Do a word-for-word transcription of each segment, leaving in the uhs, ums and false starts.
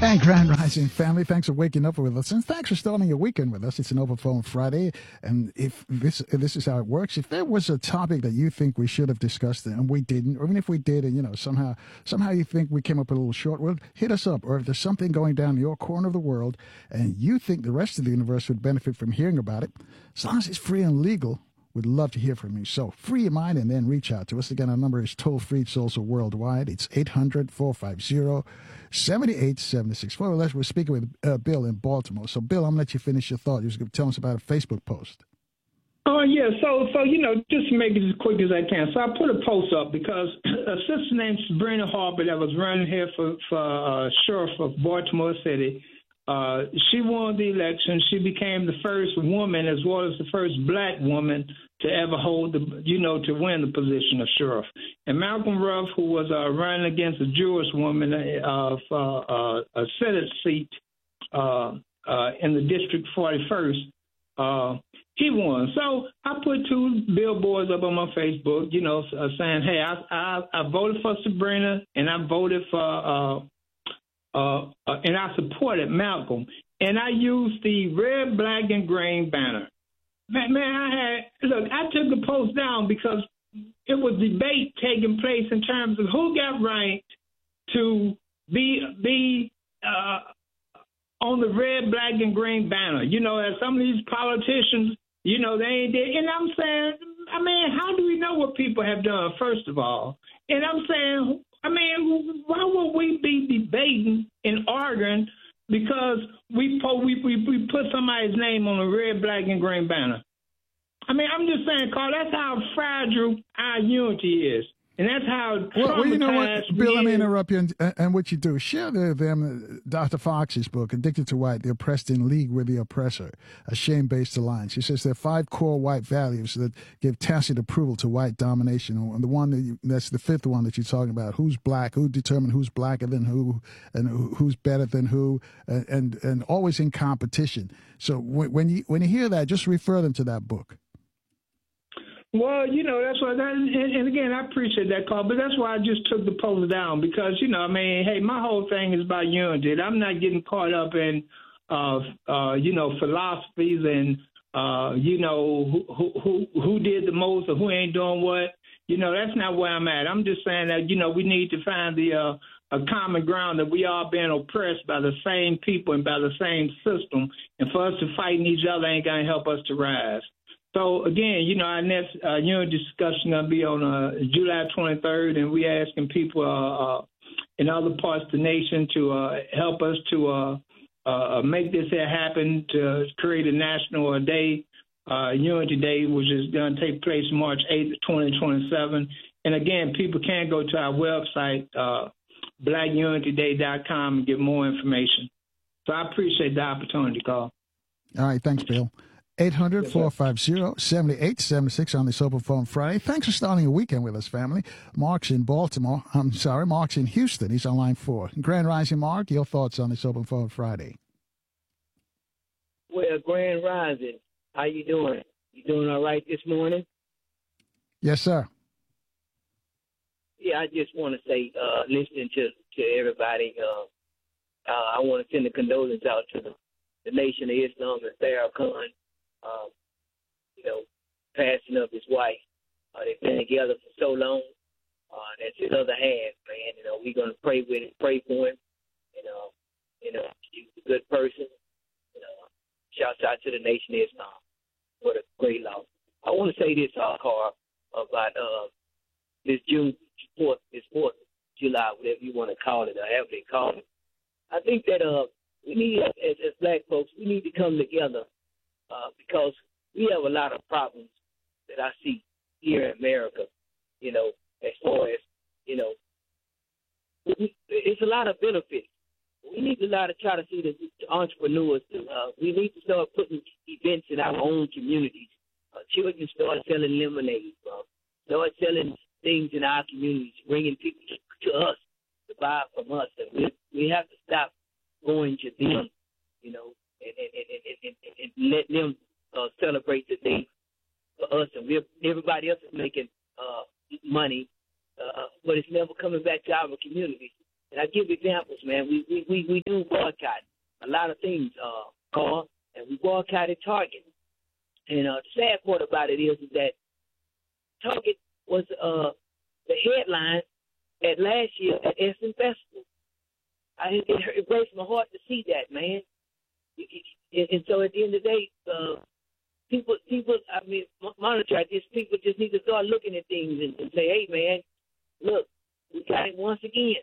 And Grand Rising family, thanks for waking up with us, and thanks for starting your weekend with us. It's an Open Phone Friday, and if this if this is how it works. If there was a topic that you think we should have discussed and we didn't, or even if we did, and you know somehow somehow you think we came up a little short, well, hit us up. Or if there's something going down in your corner of the world, and you think the rest of the universe would benefit from hearing about it, as long as it's free and legal, we'd love to hear from you. So free your mind and then reach out to us. Again, our number is toll-free. It's also worldwide. It's eight hundred, four five zero, seven eight seven six. Well, we're speaking with uh, Bill in Baltimore. So, Bill, I'm going to let you finish your thought. You was going to tell us about a Facebook post. Oh, uh, yeah. So, so you know, just to make it as quick as I can. So I put a post up because a sister named Sabrina Harper that was running here for, for uh, sheriff of Baltimore City, Uh, she won the election. She became the first woman as well as the first black woman to ever hold the, you know, to win the position of sheriff. And Malcolm Ruff, who was uh, running against a Jewish woman uh, for uh, a Senate seat uh, uh, in the District forty-first, uh, he won. So I put two billboards up on my Facebook, you know, uh, saying, hey, I, I, I voted for Sabrina and I voted for uh, Uh, uh, and I supported Malcolm, and I used the red, black, and green banner. Man, man, I had look. I took the post down because it was debate taking place in terms of who got ranked to be be uh, on the red, black, and green banner. You know, as some of these politicians, you know, they ain't did. And I'm saying, I mean, how do we know what people have done? First of all, and I'm saying. I mean, why would we be debating and arguing because we, po- we we we put somebody's name on a red, black, and green banner? I mean, I'm just saying, Carl, that's how fragile our unity is. And that's how well, well, you know what, Bill, let me is. interrupt you. And, and what you do, share the, them, Doctor Fox's book, Addicted to White, The Oppressed in League with the Oppressor, A Shame-Based Alliance. She says there are five core white values that give tacit approval to white domination. And the one that you, that's the fifth one that you're talking about, who's black, who determines who's blacker than who, and who, who's better than who, and, and, and always in competition. So when, when you when you hear that, just refer them to that book. Well, you know, that's why, that, and, and again, I appreciate that call, but that's why I just took the post down because, you know, I mean, hey, my whole thing is about unity. I'm not getting caught up in, uh, uh, you know, philosophies and, uh, you know, who, who, who did the most or who ain't doing what. You know, that's not where I'm at. I'm just saying that, you know, we need to find the uh, a common ground that we all being oppressed by the same people and by the same system. And for us to fighting each other ain't going to help us to rise. So, again, you know, our next uh, unit discussion going to be on uh, July twenty-third, and we asking people uh, uh, in other parts of the nation to uh, help us to uh, uh, make this here happen, to create a national day, uh, Unity Day, which is going to take place March eighth, twenty twenty-seven. And, again, people can go to our website, uh, black unity day dot com, and get more information. So I appreciate the opportunity, Carl. All right. Thanks, Bill. eight hundred, four five zero, seven eight seven six on this Open Phone Friday. Thanks for starting a weekend with us, family. Mark's in Baltimore. I'm sorry, Mark's in Houston. He's on line four. Grand Rising, Mark, your thoughts on this Open Phone Friday? Well, Grand Rising, how you doing? You doing all right this morning? Yes, sir. Yeah, I just want to say, uh, listening to, to everybody, uh, uh, I want to send a condolence out to the, the Nation of Islam and Farrakhan. Um, you know, passing of his wife. Uh, they've been together for so long. Uh, that's his other half, man. You know, we're gonna pray with him, pray for him. You know, you know, he's a good person. You know, shouts out to the Nation of Islam. What a great loss. I want to say this, uh, Carl, about uh, this June fourth, this fourth of July, whatever you want to call it, or however they call it. I think that uh, we need, as, as black folks, we need to come together. Uh, because we have a lot of problems that I see here in America, you know, as far as, you know, we, it's a lot of benefits. We need to lot to try to see the, the entrepreneurs. Uh, we need to start putting events in our own communities. Uh, children start selling lemonade, uh, start selling things in our communities, bringing people to, to us to buy from us. And we, we have to stop going to them, you know. And, and, and, and, and let them uh, celebrate the day for us. And we're, everybody else is making uh, money, uh, but it's never coming back to our communities. And I give examples, man. We we, we, we do boycott a lot of things, uh, Carl, and we boycotted Target. And uh, the sad part about it is, is that Target was uh, the headline at last year at Essen Festival. I, it, it breaks my heart to see that, man. And, and so at the end of the day, uh, people, people, I mean, monitor this. People just need to start looking at things and, and say, hey, man, look, we got it once again.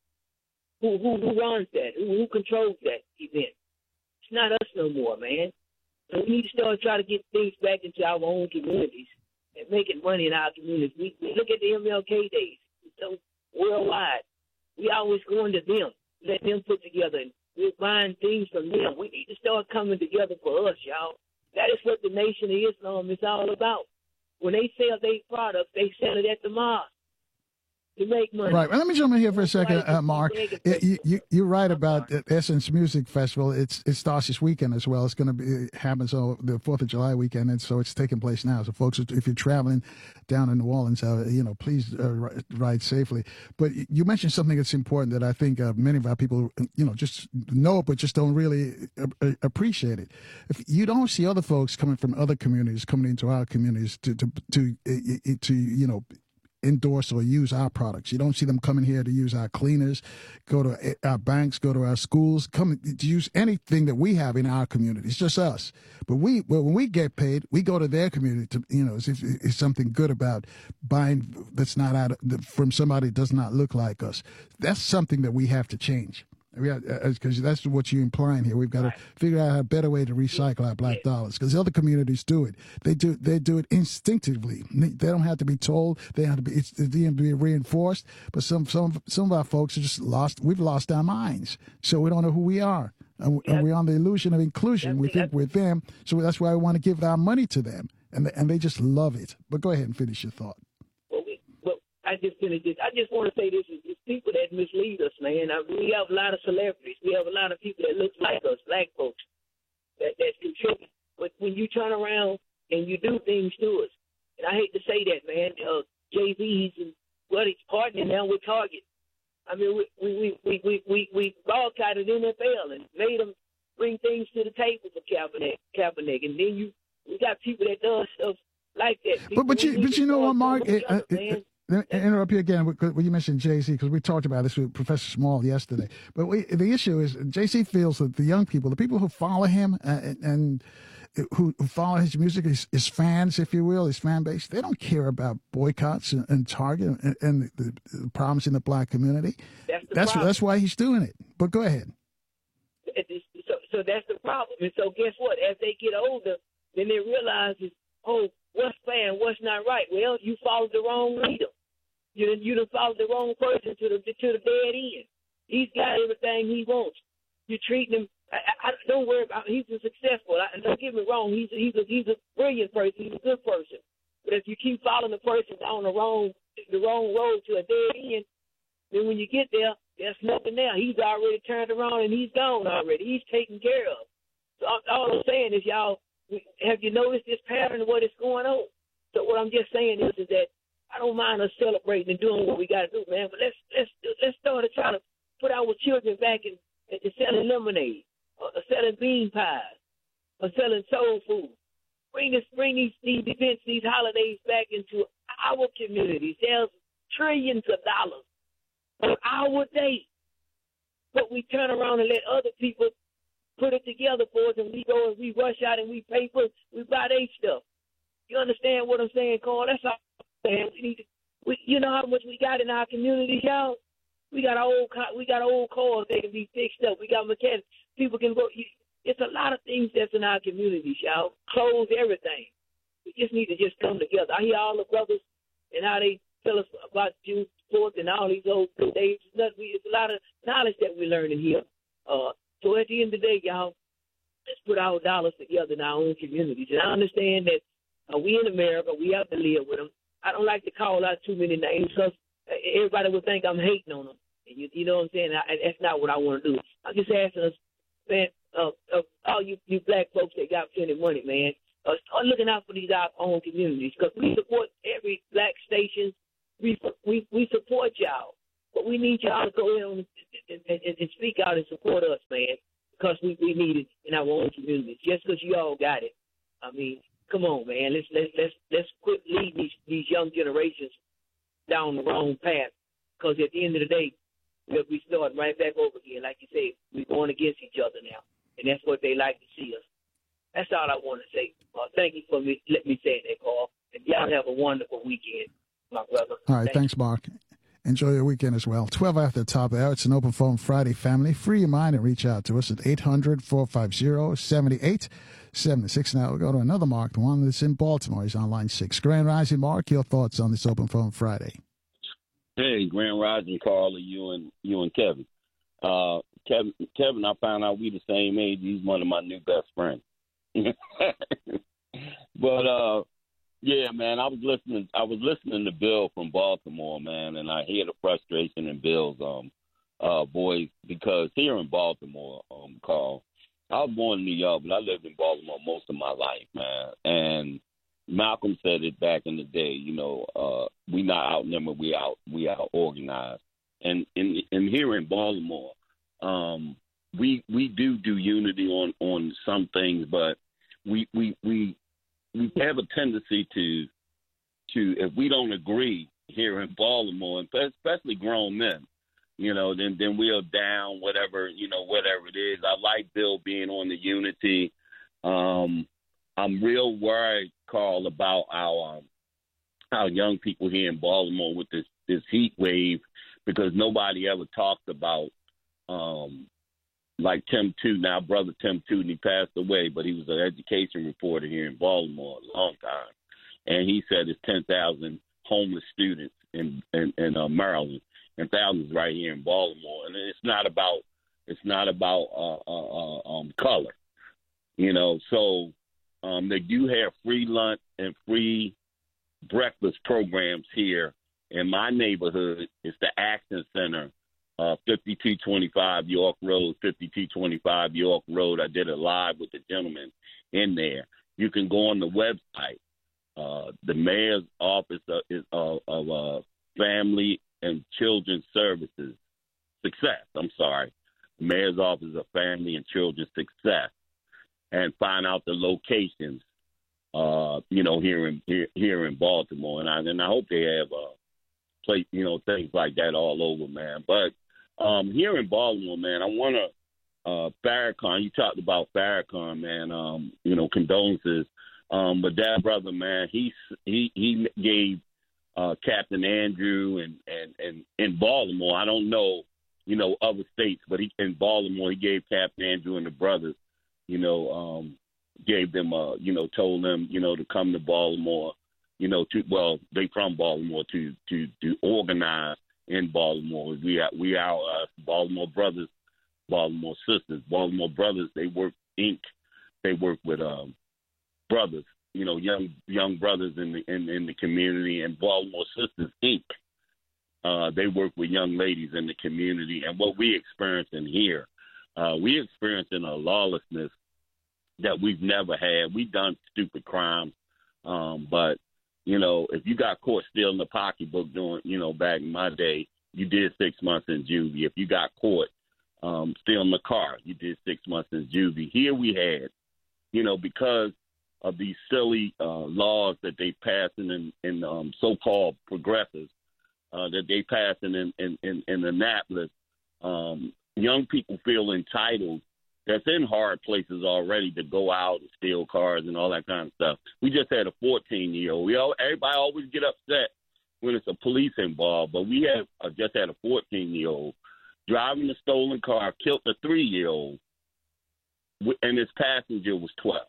Who who, who runs that? Who, who controls that event? It's not us no more, man. So we need to start trying to get things back into our own communities and making money in our communities. We, we look at the M L K days. So worldwide, we always going to them, let them put together, and we're buying things from them. We need to start coming together for us, y'all. That is what the Nation of Islam is all about. When they sell their products, they sell it at the mosque to make money. Right. Well, let me jump in here for a second, uh, Mark. It, you, you, you're right about the Essence Music Festival. It's it starts this weekend as well. It's going to be it happens on the Fourth of July weekend, and so it's taking place now. So, folks, if you're traveling down in New Orleans, uh, you know, please uh, ride safely. But you mentioned something that's important that I think uh, many of our people, you know, just know, but just don't really uh, appreciate it. If you don't see other folks coming from other communities coming into our communities to to to, to, to you know. endorse or use our products. You don't see them coming here to use our cleaners, go to our banks, go to our schools, come to use anything that we have in our community. It's just us. But we, well, when we get paid, we go to their community to, you know, it's, it's something good about buying that's not out of, from somebody that does not look like us. That's something that we have to change. Because that's what you're implying here. We've got right. to figure out a better way to recycle our black yeah. dollars. Because other communities do it. They do. They do it instinctively. They don't have to be told. They have to be. It's to be reinforced. But some some some of our folks are just lost. We've lost our minds. So we don't know who we are. And, yeah. and we're on the illusion of inclusion. That's we think we're them. So that's why we want to give our money to them. And they, and they just love it. But go ahead and finish your thought. I just finished this. I just want to say this is it's people that mislead us, man. I, we have a lot of celebrities. We have a lot of people that look like us, black folks, that that contribute. But when you turn around and you do things to us, and I hate to say that, man, uh, Jay-Z, he's well, he's partnering now with Target. I mean, we we we we we we boycotted N F L and made them bring things to the table for Kaepernick, Kaepernick, and then you we got people that does stuff like that. People, but but you but you know what, Mark. It, uh, it, Let me interrupt you again. When you mentioned Jay-Z, because we talked about this with Professor Small yesterday. But we, the issue is Jay-Z feels that the young people, the people who follow him and, and who, who follow his music, his, his fans, if you will, his fan base, they don't care about boycotts and, and Target and, and the, the problems in the black community. That's that's, that's why he's doing it. But go ahead. So, so that's the problem. And so guess what? As they get older, then they realize, is, oh, what's fair and what's not right? Well, you followed the wrong leader. You you done followed the wrong person to the to the dead end. He's got everything he wants. You treat him. I, I don't worry about. He's a successful. I, don't get me wrong. He's a, he's a he's a brilliant person. He's a good person. But if you keep following the person on the wrong the wrong road to a dead end, then when you get there, there's nothing there. He's already turned around and he's gone already. He's taken care of. So all I'm saying is, y'all, have you noticed this pattern of what is going on? So what I'm just saying is, is that I don't mind us celebrating and doing what we got to do, man. But let's let's let's start to try to put our children back in, in selling lemonade, or selling bean pies, or selling soul food. Bring this, bring these these events, these holidays back into our communities. There's trillions of dollars on our day, but we turn around and let other people put it together for us, and we go and we rush out and we pay for it. We buy their stuff. You understand what I'm saying, Carl? That's all. We need to, we, you know how much we got in our communities, y'all? We got old we got old cars that can be fixed up. We got mechanics. People can go. It's a lot of things that's in our communities, y'all. Clothes, everything. We just need to just come together. I hear all the brothers and how they tell us about June fourth and all these old days. It's a lot of knowledge that we're learning here. Uh, so at the end of the day, y'all, let's put our dollars together in our own communities. And I understand that uh, we in America, we have to live with them. I don't like to call out too many names because everybody would think I'm hating on them. You, you know what I'm saying? I, that's not what I want to do. I'm just asking us, man, uh, uh, all you, you black folks that got plenty of money, man, uh, start looking out for these our own communities because we support every black station. We we we support y'all. But we need y'all to go in and, and, and, and speak out and support us, man, because we, we need it in our own communities. Just because you all got it. I mean, come on, man. Let's let's let's let's quit leading these these young generations down the wrong path. Because at the end of the day, we'll be starting right back over here. Like you say, we're going against each other now, and that's what they like to see us. That's all I want to say. Uh, thank you for me letting me say that, Carl. And y'all have a wonderful weekend, my brother. All right, Thank thanks, Mark. Enjoy your weekend as well. twelve after the top hour. It's an Open Phone Friday, family. Free your mind and reach out to us at eight hundred, four five zero, seven eight seven six. Now we'll go to another Mark, the one that's in Baltimore. He's on line six. Grand Rising, Mark, your thoughts on this Open Phone Friday? Hey, Grand Rising, Carla, you and you and Kevin. Uh, Kevin, Kevin, I found out we the same age. He's one of my new best friends. But uh, yeah, man, I was listening. I was listening to Bill from Baltimore, man, and I hear the frustration in Bill's um uh voice because here in Baltimore, um, Carl, I was born in New York, but I lived in Baltimore most of my life, man. And Malcolm said it back in the day, you know, uh, we not outnumbered, we out, we out organized. And in, in here in Baltimore, um, we we do do unity on, on some things, but we we we we have a tendency to to if we don't agree here in Baltimore, especially grown men, you know, then then we're down whatever you know whatever it is. I like Bill being on the unity. Um, I'm real worried, Carl, about our um, our young people here in Baltimore with this, this heat wave because nobody ever talked about, um, like Tim Tootin, our brother Tim Tootin, he passed away, but he was an education reporter here in Baltimore a long time. And he said there's ten thousand homeless students in, in, in uh, Maryland and thousands right here in Baltimore. And it's not about, it's not about uh, uh, uh, um, color, you know, so Um, they do have free lunch and free breakfast programs here in my neighborhood. It's the Action Center, uh, fifty-two twenty-five York Road, fifty-two twenty-five York Road. I did it live with the gentleman in there. You can go on the website. Uh, the mayor's office of, is, uh, of uh, Family and Children's Services, Success, I'm sorry. The mayor's office of Family and Children's Success. And find out the locations, uh, you know, here in here, here in Baltimore, and I and I hope they have uh, place, you know, things like that all over, man. But um, here in Baltimore, man, I want to uh, Farrakhan. You talked about Farrakhan, man. Um, you know, condolences. Um, but that brother, man, he he he gave uh, Captain Andrew and and and in Baltimore. I don't know, you know, other states, but he in Baltimore he gave Captain Andrew and the brothers. You know, um, gave them, uh, you know, told them, you know, to come to Baltimore, you know, to, well, they from Baltimore to, to, to organize in Baltimore. We are, we are uh, Baltimore brothers, Baltimore sisters, Baltimore brothers. They work Incorporated. They work with um, brothers, you know, young young brothers in the in, in the community, and Baltimore Sisters Incorporated. Uh, they work with young ladies in the community, and what we experiencing here. Uh, we experiencing a lawlessness that we've never had. We've done stupid crimes, um, but, you know, if you got caught stealing a pocketbook during, you know, back in my day, you did six months in juvie. If you got caught um, stealing a car, you did six months in juvie. Here we had, you know, because of these silly uh, laws that they passing in, in um, so-called progressives uh, that they passing in, in, in, in Annapolis, um, young people feel entitled that's in hard places already to go out and steal cars and all that kind of stuff. We just had a fourteen-year-old. We all, everybody always get upset when it's a police involved, but we have uh, just had a fourteen-year-old driving a stolen car, killed a three-year-old, and his passenger was twelve.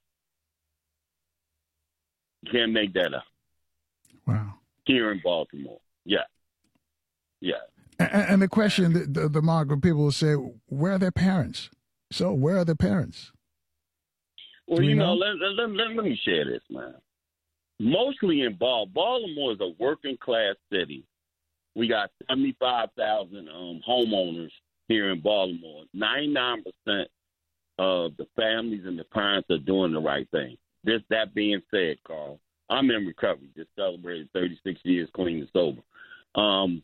You can't make that up. Wow. Here in Baltimore. Yeah. Yeah. And, and the question, the, the, the Mark, people will say, where are their parents? So where are their parents? Well, Do you we know, know? let, let, let, let me share this, man. Mostly in Baltimore, Baltimore is a working class city. We got seventy-five thousand um, homeowners here in Baltimore. ninety-nine percent of the families and the parents are doing the right thing. This, that being said, Carl, I'm in recovery. Just celebrated thirty-six years clean and sober. Um,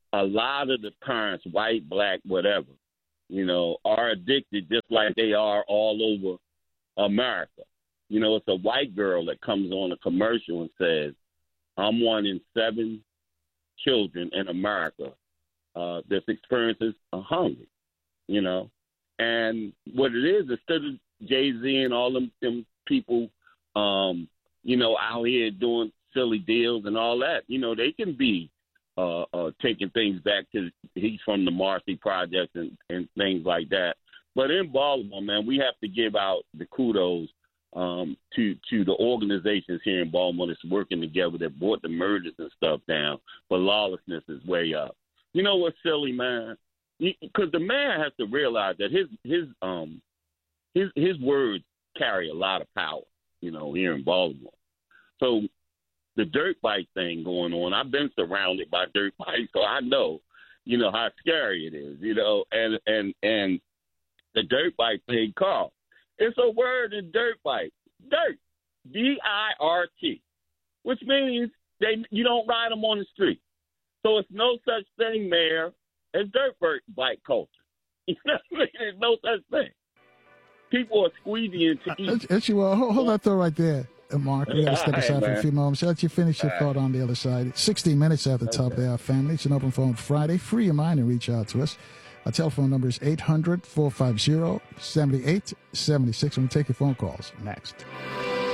a lot of the parents, white, black, whatever, you know, are addicted just like they are all over America. You know, it's a white girl that comes on a commercial and says, I'm one in seven children in America uh, that experiences a hunger, you know. And what it is, instead of Jay-Z and all them, them people, um, you know, out here doing silly deals and all that, you know, they can be uh, uh, taking things back to, he's from the Marcy Project and, and things like that. But in Baltimore, man, we have to give out the kudos um, to to the organizations here in Baltimore that's working together that brought the murders and stuff down, but lawlessness is way up. You know what's silly, man? Because the mayor has to realize that his his um his his words carry a lot of power, you know, here in Baltimore. So the dirt bike thing going on, I've been surrounded by dirt bikes, so I know, you know, how scary it is, you know, and and and the dirt bike thing, Carl, it's a word in dirt bike, dirt, D I R T, which means they you don't ride them on the street. So it's no such thing, Mayor, as dirt bike culture. You know what I mean? There's no such thing. People are squeezing into each. As you will. Hold, hold that thought right there, Mark. We got to step aside right, for a few moments. Let you finish your All thought right. on the other side. sixteen minutes at the okay. top there, family. It's an open phone Friday. Free your mind and reach out to us. Our telephone number is eight hundred, four five zero, seven eight seven six. And we'll take your phone calls next.